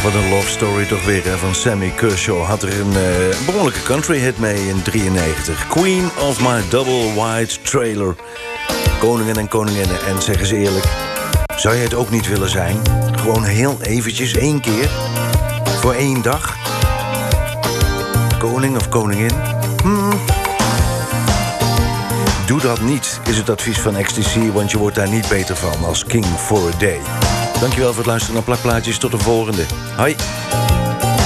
Wat een love story toch weer, hè? Van Sammy Kershaw had er een behoorlijke country hit mee in 93. Queen of my double wide trailer. Koningen en koninginnen. En zeg eens eerlijk, zou je het ook niet willen zijn? Gewoon heel eventjes, 1 keer. Voor 1 dag. Koning of koningin. Doe dat niet, is het advies van Ecstasy, want je wordt daar niet beter van als King for a Day. Dankjewel voor het luisteren naar Plakplaatjes. Tot de volgende. Hoi.